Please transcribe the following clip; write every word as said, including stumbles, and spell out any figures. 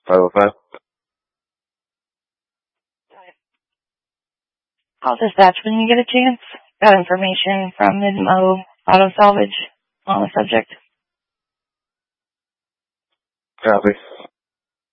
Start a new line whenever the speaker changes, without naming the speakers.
five oh five.
Call dispatch when you get a chance. Got information from Mid-Mo Auto Salvage on the subject.
Copy.